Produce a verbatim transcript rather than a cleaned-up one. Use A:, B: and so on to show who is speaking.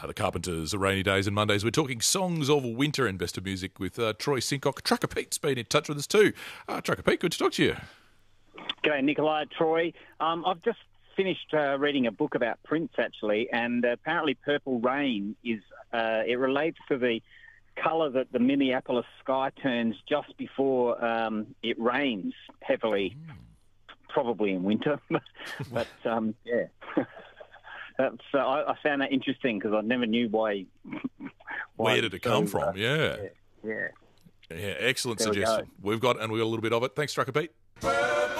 A: Uh, the Carpenters, Rainy Days and Mondays. We're talking songs of winter and best of music with uh, Troy Sincock. Trucker Pete's been in touch with us too. Uh, Trucker Pete, good to talk to you.
B: G'day, Nikolai, Troy. Um, I've just finished uh, reading a book about Prince, actually, and uh, apparently Purple Rain is, uh, it relates to the colour that the Minneapolis sky turns just before um, it rains heavily, mm. probably in winter. but, um, yeah. That's, uh, I, I found that interesting because I never knew why. why
A: Where did it come so, from? Uh, yeah.
B: yeah. Yeah.
A: Yeah, excellent
B: there
A: suggestion.
B: We
A: We've got, and we've got a little bit of it. Thanks, Trucker Pete.